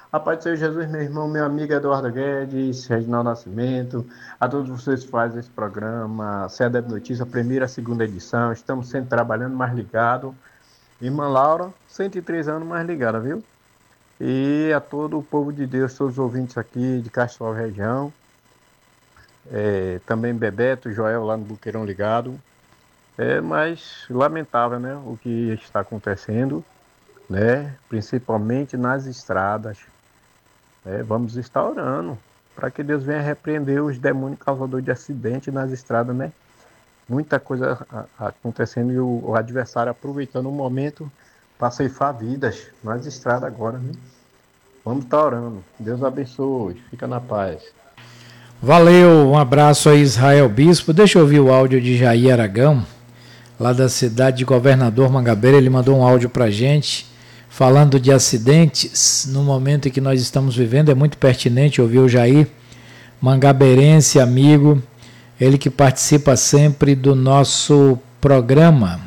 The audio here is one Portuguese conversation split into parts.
A paz do Senhor Jesus, meu irmão, meu amigo Eduardo Guedes, Reginaldo Nascimento, a todos vocês que fazem esse programa, CEDEB Notícia, primeira, segunda edição, estamos sempre trabalhando mais ligado. Irmã Laura, 103 anos mais ligada, viu? E a todo o povo de Deus, todos os ouvintes aqui de Castro região, também Bebeto, Joel lá no Buqueirão ligado. Mas lamentável, né, o que está acontecendo, né, principalmente nas estradas. Vamos estar orando para que Deus venha repreender os demônios causadores de acidente nas estradas, né? Muita coisa acontecendo e o adversário aproveitando o momento para ceifar vidas nas estradas agora, né? Vamos estar orando. Deus abençoe. Fica na paz. Valeu, um abraço a Israel Bispo. Deixa eu ouvir o áudio de Jair Aragão, lá da cidade de Governador Mangabeira. Ele mandou um áudio para a gente, falando de acidentes no momento em que nós estamos vivendo. É muito pertinente ouvir o Jair, mangabeirense, amigo, ele que participa sempre do nosso programa.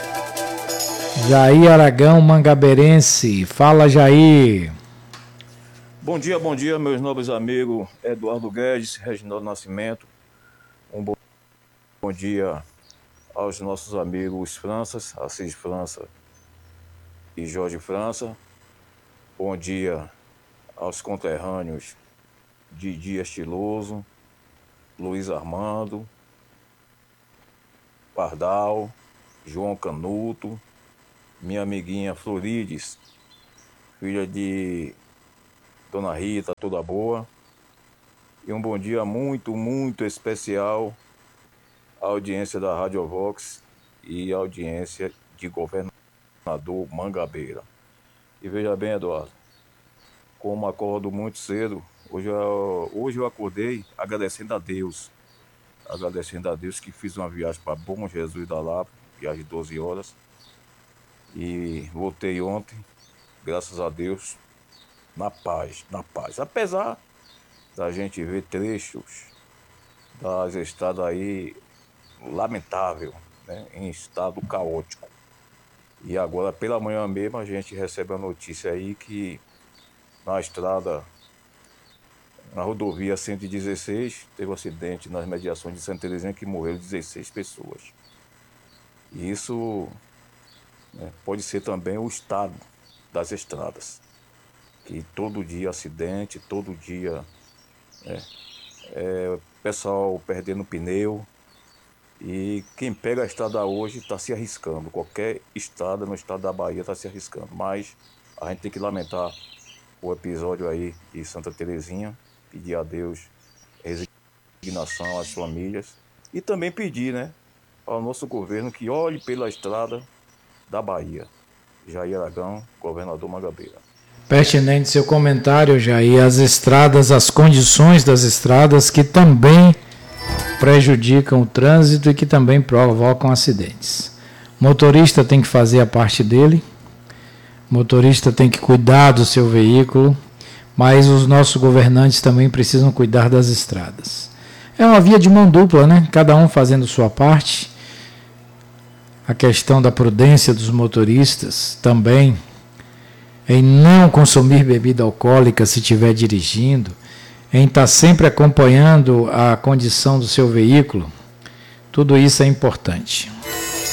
Jair Aragão, mangabeirense. Fala, Jair. Bom dia, meus nobres amigos Eduardo Guedes, Reginaldo Nascimento. Um bom dia aos nossos amigos Franças, Assis França e Jorge França. Bom dia aos conterrâneos Didi Estiloso, Luiz Armando, Pardal, João Canuto, minha amiguinha Florides, filha de Dona Rita, toda boa. E um bom dia muito, muito especial à audiência da Rádio Vox e à audiência de Governador Mangabeira. E veja bem, Eduardo, como acordo muito cedo, hoje eu acordei agradecendo a Deus que fiz uma viagem para Bom Jesus da Lapa, viagem de 12 horas, e voltei ontem, graças a Deus, na paz. Apesar da gente ver trechos das estradas aí lamentável, né, em estado caótico. E agora pela manhã mesmo a gente recebe a notícia aí que na estrada, na rodovia 116, teve um acidente nas mediações de Santa Terezinha que morreram 16 pessoas. E isso, né, pode ser também o estado das estradas, que todo dia acidente, todo dia pessoal perdendo pneu, e quem pega a estrada hoje está se arriscando, qualquer estrada no estado da Bahia está se arriscando, mas a gente tem que lamentar o episódio aí de Santa Terezinha, pedir a Deus resignação às famílias e também pedir, né, ao nosso governo que olhe pela estrada da Bahia. Jair Aragão, Governador Mangabeira. Pertinente seu comentário, Jair. As estradas, as condições das estradas que também prejudicam o trânsito e que também provocam acidentes. O motorista tem que fazer a parte dele, o motorista tem que cuidar do seu veículo, mas os nossos governantes também precisam cuidar das estradas. É uma via de mão dupla, né? Cada um fazendo sua parte. A questão da prudência dos motoristas também, em não consumir bebida alcoólica se estiver dirigindo, em estar sempre acompanhando a condição do seu veículo, tudo isso é importante.